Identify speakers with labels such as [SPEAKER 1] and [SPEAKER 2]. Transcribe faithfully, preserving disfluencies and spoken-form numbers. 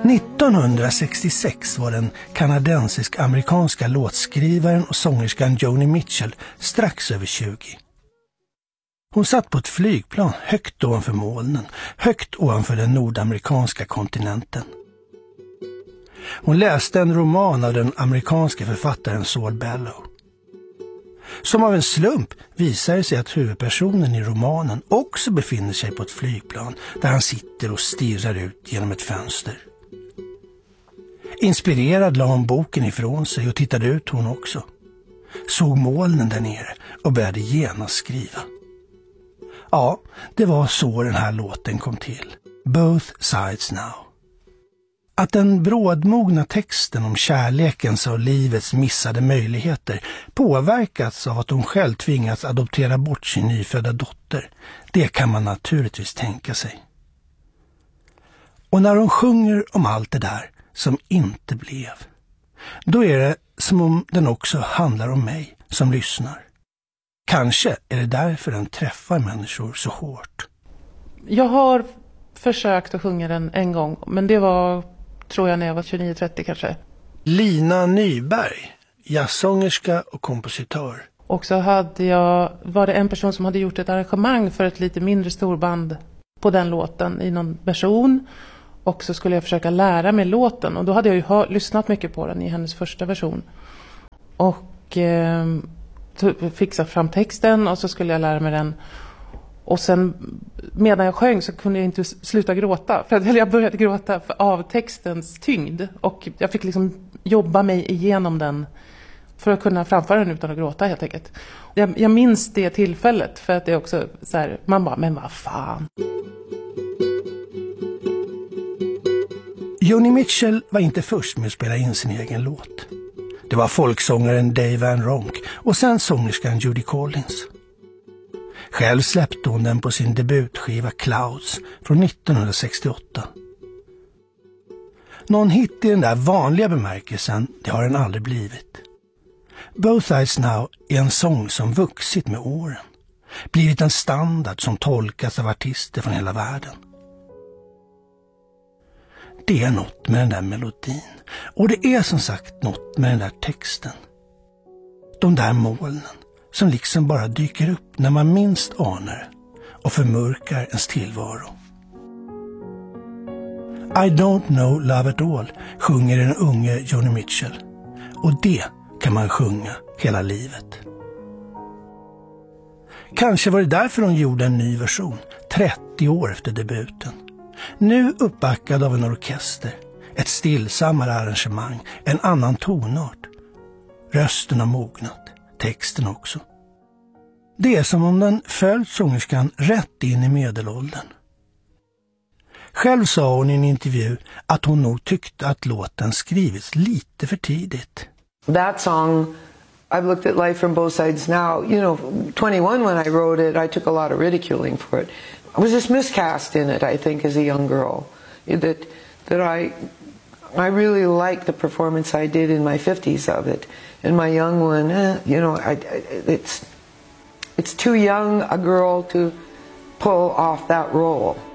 [SPEAKER 1] nittonhundrasextiosex var den kanadensisk-amerikanska låtskrivaren och sångerskan Joni Mitchell strax över tjugo. Hon satt på ett flygplan högt ovanför molnen, högt ovanför den nordamerikanska kontinenten. Hon läste en roman av den amerikanska författaren Saul Bellow. Som av en slump visar det sig att huvudpersonen i romanen också befinner sig på ett flygplan där han sitter och stirrar ut genom ett fönster. Inspirerad la hon boken ifrån sig och tittade ut hon också. Såg molnen där nere och började genast skriva. Ja, det var så den här låten kom till. Both Sides Now. Att den brådmogna texten om kärlekens och livets missade möjligheter påverkats av att hon själv tvingats adoptera bort sin nyfödda dotter, det kan man naturligtvis tänka sig. Och när hon sjunger om allt det där som inte blev, då är det som om den också handlar om mig som lyssnar. Kanske är det därför den träffar människor så hårt.
[SPEAKER 2] Jag har försökt att sjunga den en gång, men det var, tror jag, när jag var tjugonio trettio kanske.
[SPEAKER 1] Lina Nyberg, jazzsångerska och kompositör.
[SPEAKER 2] Och så hade jag, var det en person som hade gjort ett arrangemang för ett lite mindre storband på den låten i någon version. Och så skulle jag försöka lära mig låten. Och då hade jag ju hör, lyssnat mycket på den i hennes första version. Och eh, fixa fram texten och så skulle jag lära mig den. Och sen medan jag sjöng så kunde jag inte sluta gråta. För att jag började gråta av textens tyngd. Och jag fick liksom jobba mig igenom den för att kunna framföra den utan att gråta helt enkelt. Jag, jag minns det tillfället för att det är också så här, man bara, men vad fan.
[SPEAKER 1] Joni Mitchell var inte först med att spela in sin egen låt. Det var folksångaren Dave Van Ronk och sen sångerskan Judy Collins. Själv släppte hon den på sin debutskiva Clouds från nittonhundrasextioåtta. Någon hit i den där vanliga bemärkelsen, det har den aldrig blivit. Both Sides Now är en sång som vuxit med åren. Blivit en standard som tolkas av artister från hela världen. Det är något med den där melodin. Och det är som sagt något med den där texten. De där molnen som liksom bara dyker upp när man minst anar och förmörkar ens tillvaro. I don't know love at all sjunger den unge Joni Mitchell. Och det kan man sjunga hela livet. Kanske var det därför hon gjorde en ny version, trettio år efter debuten. Nu uppbackad av en orkester, ett stillsammare arrangemang, en annan tonart. Rösten har mognat, texten också. Det är som om den följt sångerskan rätt in i medelåldern. Själv sa hon i en intervju att hon nog tyckte att låten skrivits lite för tidigt.
[SPEAKER 3] That song, I've looked at life from both sides now. You know, twenty-one when I wrote it, I took a lot of ridiculing for it. I was just miscast in it, I think, as a young girl. That that I I really liked the performance I did in my fifties of it. And my young one, eh, you know, I, it's it's too young a girl to pull off that role.